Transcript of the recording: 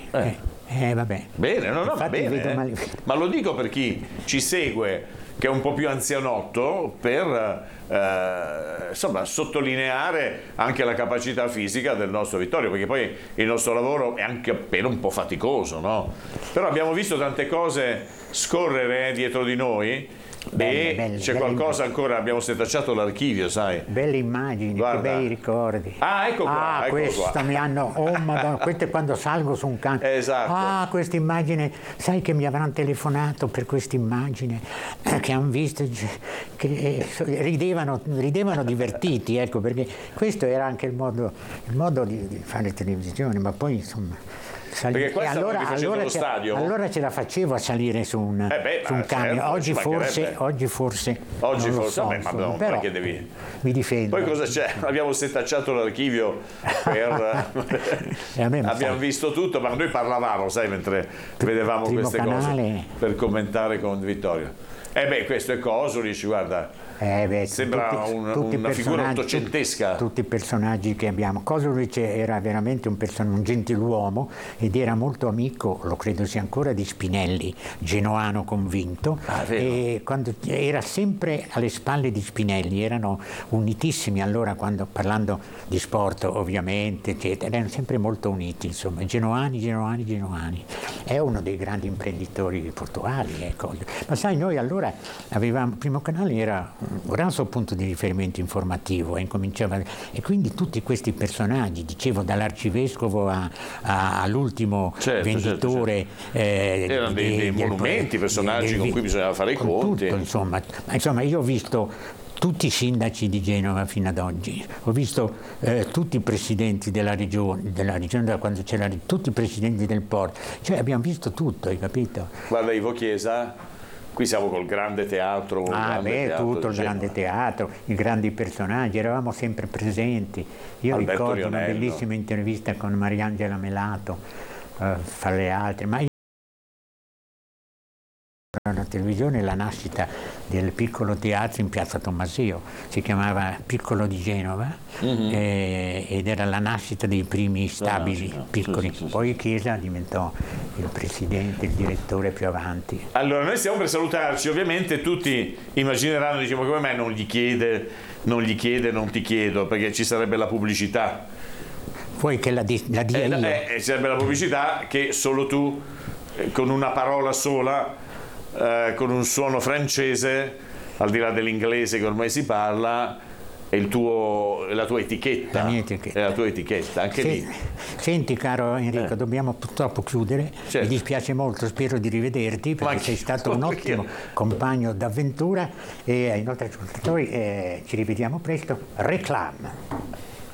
Vabbè. Bene, no, va Infatti bene. Ma lo dico per chi ci segue, che è un po' più anzianotto, per insomma, sottolineare anche la capacità fisica del nostro Vittorio, perché poi il nostro lavoro è anche appena un po' faticoso, no? Però abbiamo visto tante cose scorrere dietro di noi. Belle, c'è qualcosa ancora, abbiamo setacciato l'archivio, sai. Belle immagini, Guarda. che bei ricordi. Ecco qua, ecco questa qua. mi hanno, Madonna, questo è quando salgo su un camion. Esatto. Questa immagine, sai che mi avranno telefonato per questa immagine, che hanno visto, che ridevano divertiti, ecco, perché questo era anche il modo di fare televisione, ma poi insomma... Perché questo allora stadio. Allora ce la facevo a salire su un camion. Certo, oggi forse non lo so, ma però che devi... mi difendo. Poi cosa c'è? Abbiamo setacciato l'archivio abbiamo visto tutto, ma noi parlavamo, sai, mentre vedevamo queste cose per commentare con Vittorio. Questo è Kosulic, guarda. Sembra una figura ottocentesca. Tutti i personaggi che abbiamo. Kosulic era veramente un gentiluomo ed era molto amico, lo credo sia ancora, di Spinelli, genoano convinto, e quando era sempre alle spalle di Spinelli, erano unitissimi allora, parlando di sport ovviamente, erano sempre molto uniti, insomma, genoani. È uno dei grandi imprenditori portuali, ecco. Ma sai, noi allora avevamo, Primo Canale era un grosso punto di riferimento informativo e quindi tutti questi personaggi, dicevo, dall'arcivescovo all'ultimo venditore, erano dei monumenti, personaggi con cui bisognava fare i conti. Tutto, insomma, io ho visto tutti i sindaci di Genova fino ad oggi, ho visto tutti i presidenti della regione quando c'era, tutti i presidenti del porto, cioè abbiamo visto tutto, hai capito? Guarda Ivo Chiesa. Qui siamo col grande teatro. Tutto il grande teatro, i grandi personaggi, eravamo sempre presenti. Io Alberto ricordo Lionello. Una bellissima intervista con Mariangela Melato, fra le altre. Ma la televisione, la nascita del piccolo teatro in Piazza Tommaseo, si chiamava Piccolo di Genova, ed era la nascita dei primi stabili piccoli. Poi Chiesa diventò il presidente, il direttore più avanti. Allora noi stiamo per salutarci, ovviamente tutti immagineranno, diciamo, come mai non ti chiedo, perché ci sarebbe la pubblicità. Poi che la dia io. Ci sarebbe la pubblicità che solo tu, con una parola sola, con un suono francese, al di là dell'inglese che ormai si parla, è la tua etichetta. La mia etichetta. È la tua etichetta, anche lì. Senti, caro Enrico, dobbiamo purtroppo chiudere. Certo. Mi dispiace molto, spero di rivederti, perché sei stato un ottimo compagno d'avventura, e ai nostri ascoltatori ci rivediamo presto. Reclame.